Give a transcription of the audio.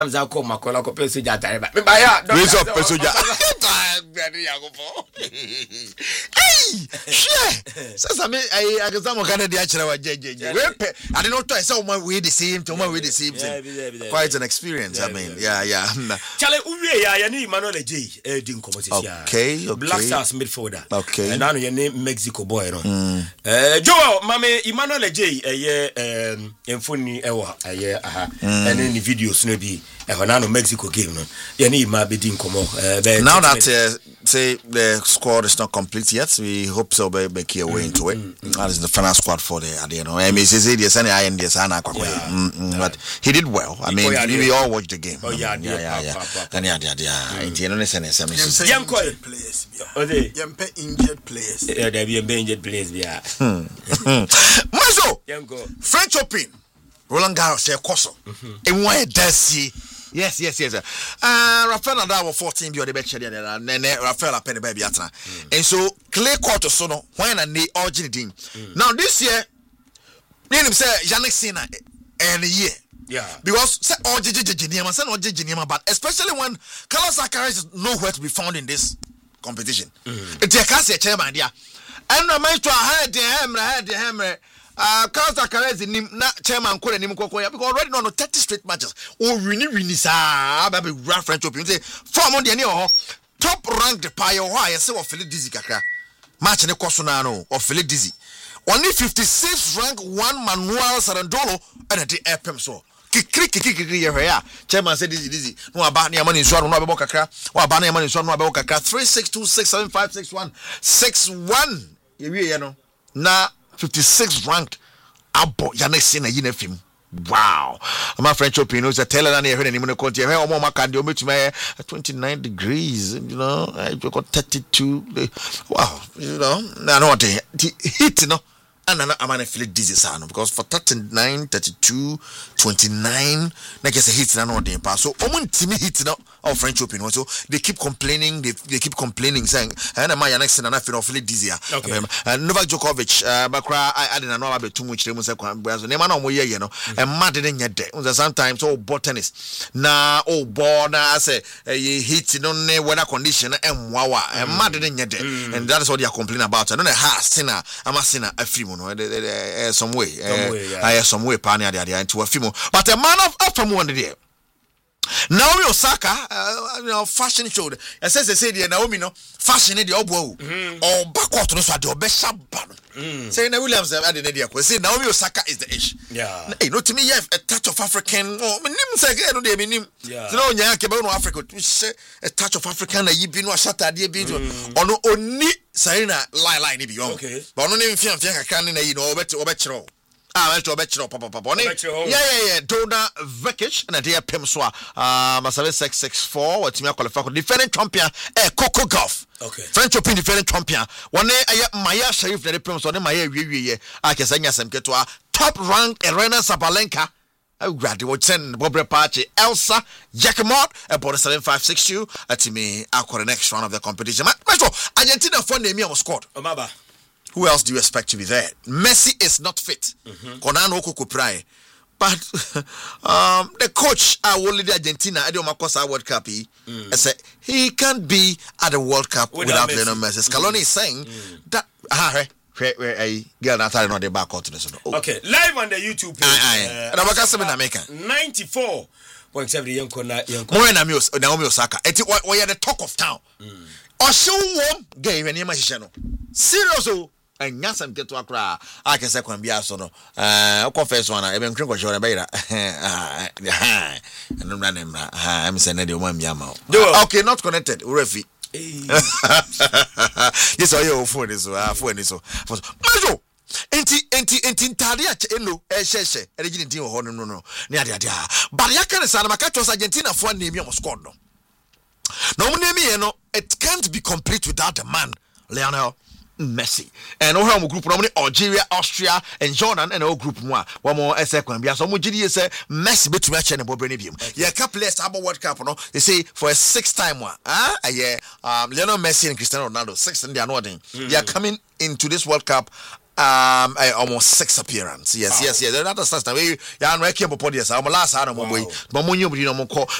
Amza ko makola ko peso ja tare ba. Me ba ya. Raise up peso ja. Hey, share. Sasa me I can mo kana dia kire wa jeje. We I don't know to say we the same to we the same thing. Quite an experience. I mean, yeah. Chale uwie ya ni Emmanuel Ejay di nkomo ya. Okay. Black Stars midfielder. Okay. And now you name Mexico boy no. Joel mame Emmanuel Ejay emfoni ewa aha. And any videos no bi Honano Mexico game no. Yani ma be di nkomo. Now that say the squad is not complete yet, we hope so be key away into it. That is the final squad for the you know. I mean, but he did well. I mean, we all watched the game. Oh yeah. And injured players. Yeah, there be injured players. Yeah. Mazo. French Open. Roland Garros Koso. And why does Yes. Rafael Nadal was 14 bio the bet there and Rafael Apene baby atna. And so clay court so no when and they origin. Now this year name say Yannick Sinner and year. Yeah. Because say Geniema but especially when Carlos Alcaraz is nowhere to be found in this competition. It's a case chairman there. And no man to had the hammer Carlos Alcaraz nim na chairman ko nim kokoya because already no 30 straight matches o wini sa ba be French Open say form de ne ho top ranked player ho a say o Felix Dizzy kakra match ne koso na no o Felix Dizzy only 56th rank one Manuel Sarandolo and the FM so kikri ye hwe chairman say Dizzy no aba na yama ni so no abebo kakra o aba na yama ni so no abebo kakra 3626756161 ye wie ye no na 56th ranked abo Yannick Sinner yina film. Wow. My French Open is a teller and here in the country. Hey, Omo Makandi ometume 29 degrees, you know. I got 32. Wow, you know. I know what the heat, you know. And I'm gonna feel dizzy sound because for 39, 32, 29, like I say hits na no dey pass. So omun hit now our French Open also they keep complaining, they keep complaining saying and my next and I feel dizzy. Okay. Novak Djokovic bakra I didn't know about too much say because na no mo ye no and mad dey nyede. Sometimes ball tennis na ball na say hit no ne weather condition and wawa and mad dey nyede and that is what they are complaining about. I don't know how sinner Amasina afri some way some way pani ade into a film but a man of from one day Naomi Osaka fashion show says they say Naomi no fashion the obo or backward no so the obesha ban say na Williams say Naomi Osaka is the ish hey no to me you have a touch of African nim say no dey nim no nya ke ba no Africa a touch of African na yibi no ashata de bi ono oni Sarina lie ni bi okay but ono ne mfia kakra ne na yi no obechiro let's go back to Papa. Yeah. Dona Vekic and a dear Pimswa. Masabe 664. What's me qualify? Defending champion. Coco Golf. Okay. French Open defending champion. One day, Maya Sharif, the Pimswa, Maya, I can send you some get to a top ranked Elena Sabalenka. I graduate send Bobre Pache, Elsa, Jacquemot, about 7562. That's me. I'll call the next round of the competition. Argentina for the was scored. Omaba. Who else do you expect to be there? Messi is not fit. Konano Kokoprai. But the coach will lead Argentina at the Makosa World Cup. I said he can't be at the World Cup without Lionel Messi. Scaloni is saying that girl not the back out to this. Okay, live on the YouTube page. 94.7 Naomi Osaka. We are the talk of town. Osho won game and Yamashino. Seriously. And Yasam get to Accra. I can say, Quambiaso. Confess one. I've been crinkled your beta. And no random. I'm saying, okay, not connected. Refi. Yes, I owe for this. For this. Majo. Enti Tadia Elo, Sheshe, Regina Horn, no. But Yakan Sanamakatos Argentina for name you scored. No name, it can't be complete without a man, Lionel Messi. And all group normally Algeria, Austria, and Jordan, and all group one more second. So Mujidi say Messi between match and Bobrenium. Yeah, couple less about World Cup, no. They say for a 6th time one. Lionel Messi and Cristiano Ronaldo, 6th in their nodding. They are coming into this World Cup almost 6 appearance. Yes. That starts now. Ya no eke before this. I'm last time boy. But mo nyom di no mo ko.